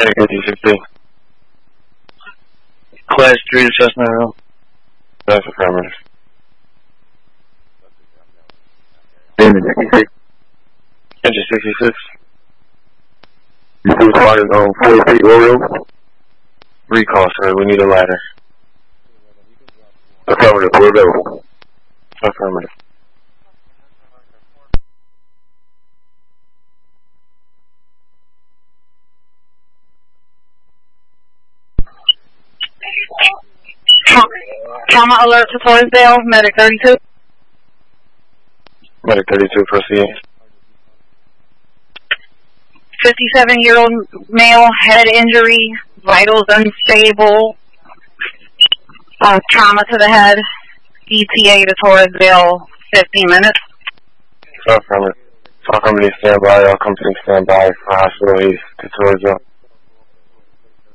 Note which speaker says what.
Speaker 1: Medic 56. Class 3 to Chestnut Hill. That's affirmative.
Speaker 2: Engine 66.
Speaker 1: Engine 66.
Speaker 2: You still spotted on 48 Orioles?
Speaker 1: Recall, sir. We need a ladder.
Speaker 2: Affirmative. We're available.
Speaker 1: Affirmative.
Speaker 3: Trauma alert to Torresdale, Medic 32.
Speaker 1: Medic 32, proceed.
Speaker 3: 57-year-old male, head injury, vitals unstable, trauma to the head, ETA to Torresdale, 15 minutes.
Speaker 1: Affirmative. All companies stand by. All companies stand by for hospital east to Torresdale.